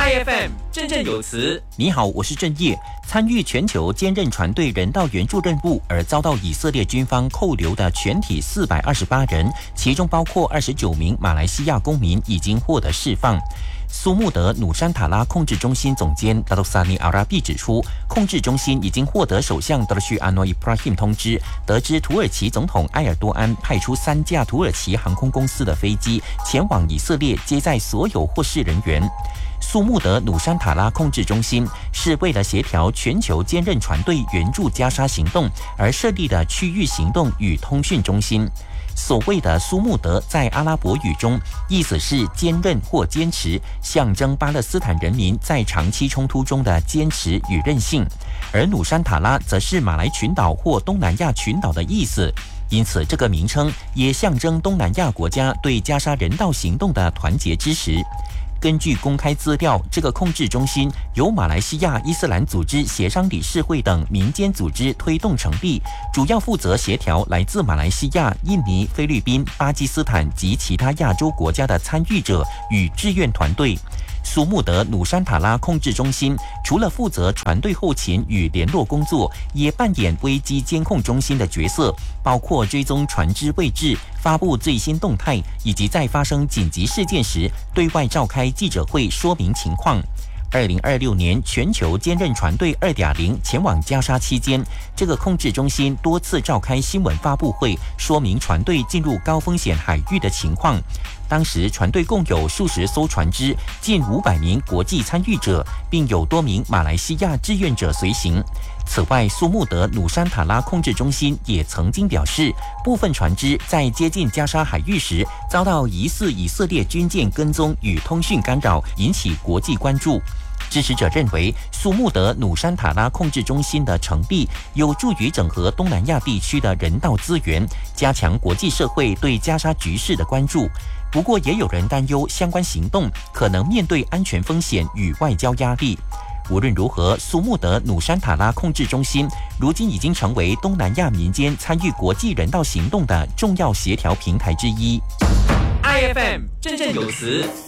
IFM 振振有词。 你好，我是郑业。参与全球坚韧船队人道援助任务而遭到以色列军方扣留的全体428人，其中包括29名马来西亚公民已经获得释放。苏穆德努山塔拉控制中心总监达多萨尼阿拉比指出，控制中心已经获得首相德鲁安诺伊布拉希姆通知，得知土耳其总统埃尔多安派出3架土耳其航空公司的飞机前往以色列接载所有获释人员。苏穆德努山塔拉控制中心是为了协调全球坚韧船队援助加沙行动而设立的区域行动与通讯中心。所谓的苏穆德在阿拉伯语中意思是坚韧或坚持，象征巴勒斯坦人民在长期冲突中的坚持与韧性，而努山塔拉则是马来群岛或东南亚群岛的意思，因此这个名称也象征东南亚国家对加沙人道行动的团结支持。根据公开资料，这个控制中心由马来西亚伊斯兰组织协商理事会等民间组织推动成立，主要负责协调来自马来西亚、印尼、菲律宾、巴基斯坦及其他亚洲国家的参与者与志愿团队。苏穆德努山塔拉控制中心除了负责船队后勤与联络工作，也扮演危机监控中心的角色，包括追踪船只位置、发布最新动态，以及在发生紧急事件时对外召开记者会说明情况。2026年全球坚韧船队2.0前往加沙期间，这个控制中心多次召开新闻发布会，说明船队进入高风险海域的情况。当时船队共有数十艘船只，近500名国际参与者，并有多名马来西亚志愿者随行。此外，苏穆德努山塔拉控制中心也曾经表示，部分船只在接近加沙海域时遭到疑似以色列军舰跟踪与通讯干扰，引起国际关注。支持者认为，苏穆德努山塔拉控制中心的成立有助于整合东南亚地区的人道资源，加强国际社会对加沙局势的关注。不过，也有人担忧相关行动可能面对安全风险与外交压力。无论如何，苏穆德努山塔拉控制中心如今已经成为东南亚民间参与国际人道行动的重要协调平台之一。 IFM 振振有词。